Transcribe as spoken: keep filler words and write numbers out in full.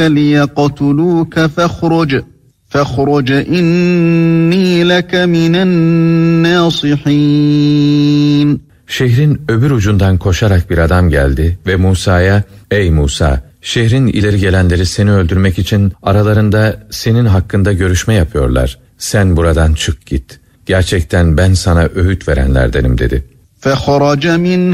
لِيَقْتُلُوكَ فَاخْرُجْ فَاخْرُجْ إِنِّي لَكَ مِنَ النَّاصِحِينَ. Şehrin öbür ucundan koşarak bir adam geldi ve Musa'ya, "Ey Musa, şehrin ileri gelenleri seni öldürmek için aralarında senin hakkında görüşme yapıyorlar. Sen buradan çık git. Gerçekten ben sana öğüt verenlerdenim." dedi. فَخَرَجَ مِنْ